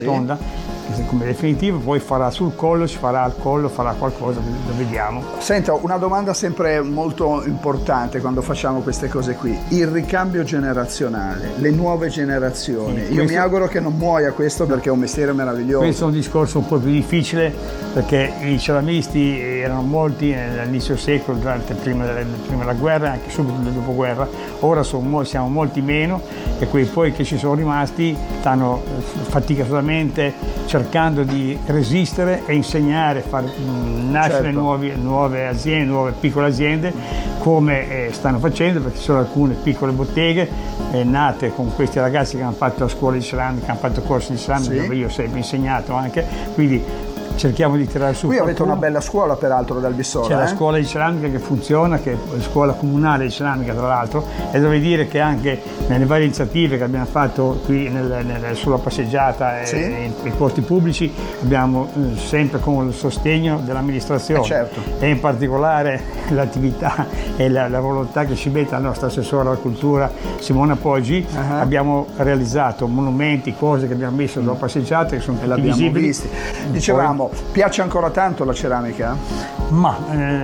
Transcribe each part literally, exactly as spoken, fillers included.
tonda, che come definitivo, poi farà sul collo, ci farà al collo, farà qualcosa, lo vediamo. Senta, una domanda sempre molto importante quando facciamo queste cose qui: il ricambio generazionale, le nuove generazioni. Sì, Io questo... mi auguro che non muoia questo, perché è un mestiere meraviglioso. Questo è un discorso un po' più difficile, perché i ceramisti erano molti all'inizio secolo, durante prima della, prima della guerra e anche subito del dopoguerra. Ora sono, siamo molti meno, e quei poi che ci sono rimasti stanno faticosamente cercando di resistere e insegnare, far nascere certo. nuovi, nuove aziende, nuove piccole aziende, come eh, stanno facendo, perché ci sono alcune piccole botteghe eh, nate con questi ragazzi che hanno fatto la scuola di ceramica, hanno fatto corsi di ceramica, sì. dove io ho sempre insegnato anche, quindi cerchiamo di tirare su. Qui qualcuno. Avete una bella scuola peraltro dal Bissola. C'è eh? la scuola di ceramica che funziona, che è la scuola comunale di ceramica tra l'altro, e devo dire che anche nelle varie iniziative che abbiamo fatto qui nel, nel, sulla passeggiata sì. e nei posti pubblici abbiamo eh, sempre con il sostegno dell'amministrazione, eh certo. e in particolare l'attività e la, la volontà che ci mette la nostra assessora alla cultura Simona Poggi. Uh-huh. Abbiamo realizzato monumenti, cose che abbiamo messo sulla passeggiata, che sono tutti visibili. Visti. Dicevamo, piace ancora tanto la ceramica? Ma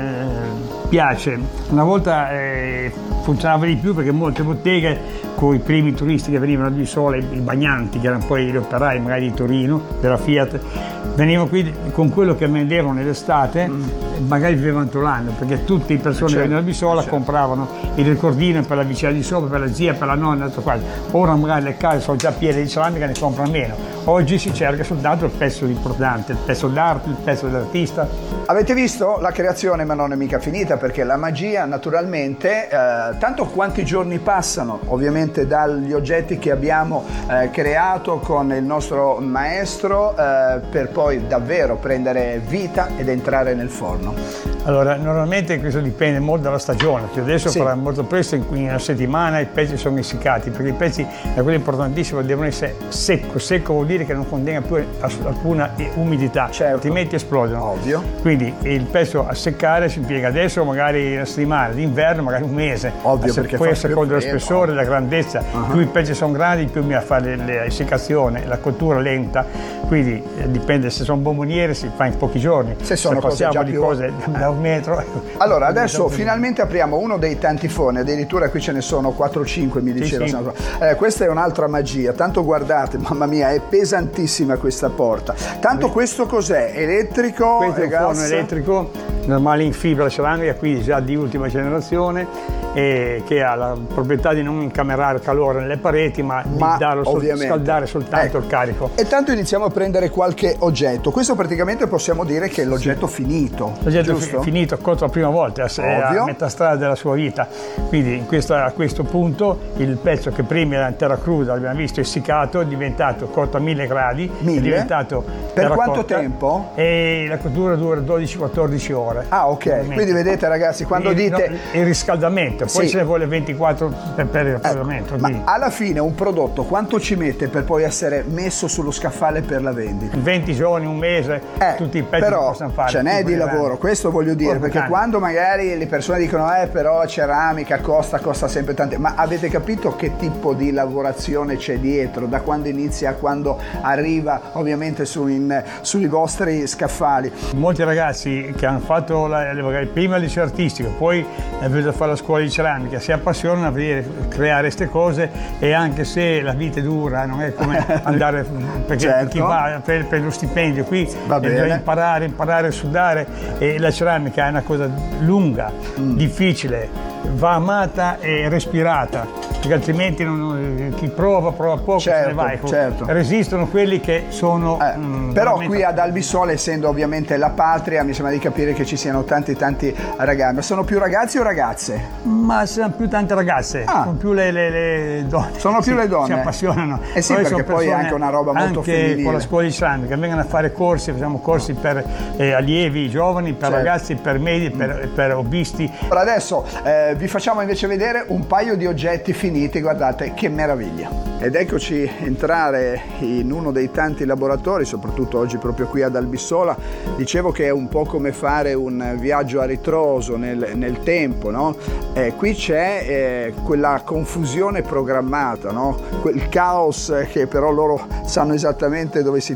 eh, piace. Una volta eh, funzionava di più, perché molte botteghe con i primi turisti che venivano di Bissola, i bagnanti, che erano poi gli operai magari di Torino, della Fiat, venivano qui con quello che vendevano nell'estate, mm. magari vivevano tutto l'anno, perché tutte le persone certo. che venivano a Bissola certo. compravano il ricordino per la vicina di sopra, per la zia, per la nonna, tutto qua. Ora magari le case sono già piene di ceramica, ne comprano meno. Oggi si cerca soltanto il pezzo importante, il pezzo d'arte, il pezzo dell'artista. Avete visto? La creazione ma non è mica finita, perché la magia naturalmente, eh, tanto quanti giorni passano ovviamente dagli oggetti che abbiamo eh, creato con il nostro maestro eh, per poi davvero prendere vita ed entrare nel forno. Allora, normalmente questo dipende molto dalla stagione, che adesso sì. farà molto presto, in una settimana i pezzi sono essiccati, perché i pezzi, la cosa importantissima, devono essere secco. Secco vuol dire che non contenga più alcuna umidità, certo. altrimenti esplodono. Ovvio. Quindi il pezzo a seccare si impiega adesso magari una settimana, d'inverno magari un mese. Ovvio, se, perché poi a fa seconda dello freddo. spessore, della grandezza, uh-huh. più i pezzi sono grandi, più mi a fare l'essiccazione, la cottura lenta, quindi eh, dipende, se sono bomboniere si fa in pochi giorni, se sono se cose passiamo già di più... cose da un metro. Allora adesso finalmente apriamo uno dei tanti forni, addirittura qui ce ne sono quattro o cinque, mi diceva. Sì, sì. Eh, questa è un'altra magia, tanto guardate, mamma mia, è pesantissima questa porta. Tanto sì. questo cos'è? Elettrico? Questo è un forno elettrico normale in fibra ceramica, quindi già di ultima generazione, e che ha la proprietà di non incamerare calore nelle pareti, ma, ma di darlo sol- scaldare soltanto ecco. il carico. E tanto iniziamo a prendere qualche oggetto. Questo praticamente possiamo dire che è l'oggetto sì. finito. L'oggetto giusto? finito, cotto la prima volta, è a metà strada della sua vita. Quindi in questo, a questo punto il pezzo che prima era in terra cruda, l'abbiamo visto essiccato, è diventato cotto a mille gradi. Mille? È diventato per quanto tempo? E la cottura dura dodici quattordici ore. Ah, ok. Quindi vedete ragazzi, quando il, dite... No, il riscaldamento, poi sì. se ne vuole ventiquattro per, per il raffreddamento. Ecco, ma alla fine un prodotto quanto ci mette per poi essere messo sullo scaffale per la vendita? venti giorni, un mese, eh, tutti i pezzi però che possono fare. Ce n'è di lavoro, grandi. Questo voglio dire, Porto perché cane. Quando magari le persone dicono eh però ceramica costa, costa sempre tanto, ma avete capito che tipo di lavorazione c'è dietro, da quando inizia a quando arriva ovviamente su in, sui vostri scaffali? Molti ragazzi che hanno fatto la, magari prima il liceo artistico, poi è venuto a fare la scuola di ceramica, si appassionano a vedere, creare queste cose, e anche se la vita è dura, non è come andare, perché certo. chi va per, per lo stipendio qui deve imparare, imparare a sudare, e la ceramica è una cosa lunga, mm. difficile, va amata e respirata, perché altrimenti non, chi prova, prova poco, certo, se ne va. Ecco, certo. Resistono quelli che sono... Eh, mh, però veramente... qui ad Albissola, essendo ovviamente la patria, mi sembra di capire che ci siano tanti tanti ragazzi. Ma sono più ragazzi o ragazze? Ma sono più tante ragazze, ah. sono più le, le, le donne. Sono più si, le donne? Si appassionano. Eh sì, poi perché poi è anche una roba molto anche femminile. Anche con la scuola di ceramica, vengono a fare corsi, facciamo corsi per eh, allievi giovani, per certo. ragazzi, per medi, per, per hobbisti. Allora adesso eh, vi facciamo invece vedere un paio di oggetti finiti. finiti, guardate che meraviglia. Ed eccoci entrare in uno dei tanti laboratori, soprattutto oggi proprio qui ad Albissola. Dicevo che è un po' come fare un viaggio a ritroso nel, nel tempo, no? Eh, qui c'è eh, quella confusione programmata, no? Quel caos che però loro sanno esattamente dove si